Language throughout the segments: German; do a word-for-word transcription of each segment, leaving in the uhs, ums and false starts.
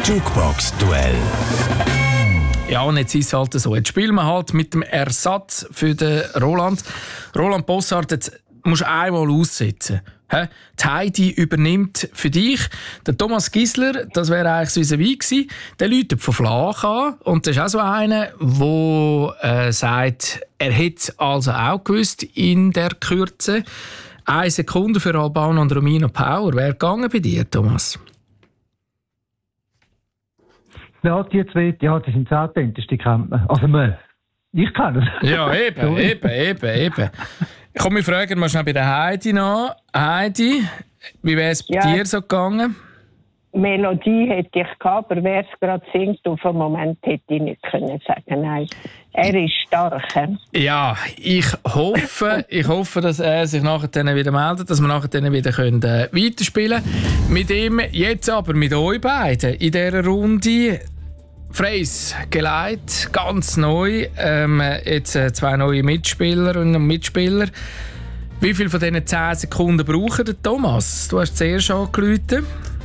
Jukebox-Duell. Ja, und jetzt ist es halt so. Jetzt spielen wir halt mit dem Ersatz für den Roland. Roland Bossart, jetzt musst du einmal aussetzen. He? Die Heidi übernimmt für dich. Der Thomas Gisler, das wäre eigentlich so vis-à-vis gewesen, der läutet von Flach an. Und das ist auch so einer, der äh, sagt, er hätte also auch gewusst in der Kürze. Eine Sekunde für Albano und Romina Power. Wäre gegangen bei dir, Thomas? Ja, die zwei, ja, die sind das authentisch, die kennt man. Also man, ich kann es. Ja, eben, eben, eben, eben. Komm, wir fragen mal schnell bei der Heidi nach. Heidi, wie wäre es bei Ja. dir so gegangen? Melodie hätte ich gehabt, aber wer es gerade singt, auf den Moment hätte ich nicht können sagen. Nein, er ist stark. He? Ja, ich hoffe, ich hoffe, dass er sich nachher dann wieder meldet, dass wir nachher dann wieder können, äh, weiterspielen können. Mit ihm, jetzt aber mit euch beiden in dieser Runde. Freys geleitet, ganz neu. Ähm, jetzt äh, zwei neue Mitspielerinnen und Mitspieler. Wie viel von diesen zehn Sekunden brauchen der Thomas? Du hast zuerst angerufen.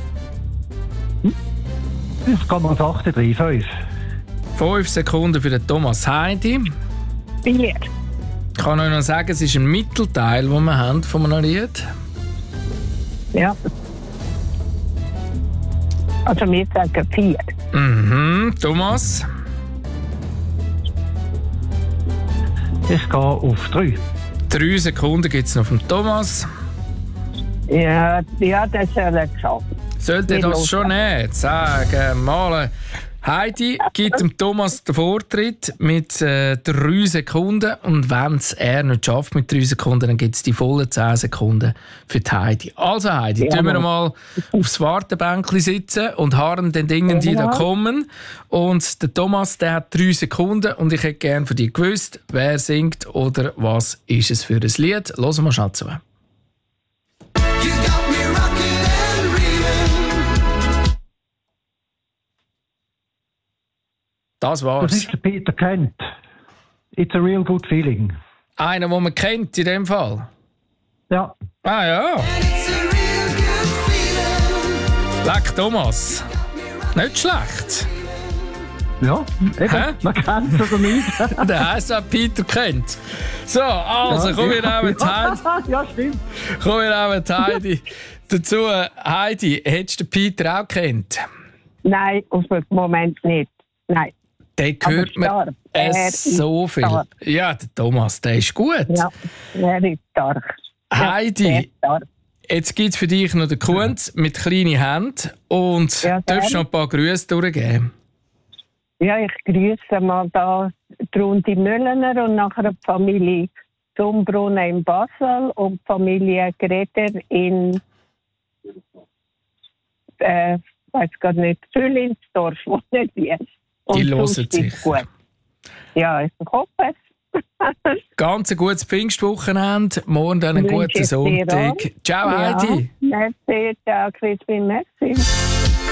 Das kann man achten, drei, fünf. Fünf Sekunden für den Thomas. Heidi. Vier. Ich kann euch noch sagen, es ist ein Mittelteil, den wir haben von einem Lied. Ja. Also wir sagen vier. Mhm. Thomas. Ich gehe auf drei. Drei Sekunden gibt es noch vom Thomas. Ja, ja, das soll er geschafft. Sollte Wir das hören. schon nicht sagen? Mal. Heidi gibt dem Thomas den Vortritt mit äh, drei Sekunden. Und wenn es er nicht schafft mit drei Sekunden, dann gibt es die vollen zehn Sekunden für die Heidi. Also Heidi, Ja. tun wir mal aufs Wartebänkchen sitzen und harren den Dingen, die da Ja. kommen. Und der Thomas, der hat drei Sekunden. Und ich hätte gerne von dir gewusst, wer singt oder was ist es für ein Lied. Hören wir schnell zu. Das Das war's. ist der Peter Kent. It's a real good feeling. Einer, den man kennt in dem Fall. Ja. Ah ja. Leck Thomas. Nicht schlecht. Ja, eben. Hä? Man kennt es oder nicht. Der heisst auch Peter kennt. So, also Ja, kommen wir ja. auch mit Heidi. Ja, stimmt. Kommen wir auch mit Heidi. Dazu, Heidi, hättest du den Peter auch kennt? Nein, auf den Moment nicht. Nein. Den hört Aber man stark. Er äh, ist so viel. stark. Ja, der Thomas, der ist gut. Ja, er ist stark. Heidi, Ja, sehr stark. jetzt gibt es für dich noch den Kunz mit kleinen Händen und Ja, darfst gerne. noch ein paar Grüße durchgeben. Ja, ich grüße mal da die Runde Müllener und nachher die Familie Zumbrunn in Basel und die Familie Greder in, äh, weiß gar nicht, Züllinsdorf, wo nicht wie. Und Die hören sonst ist sicher. gut. Ja, ich hoffe es. Ganz ein gutes Pfingstwochenende, morgen dann einen Wünsche guten ich dir Sonntag. auch. Ciao Heidi. Ja, merci, ciao Crispin, merci.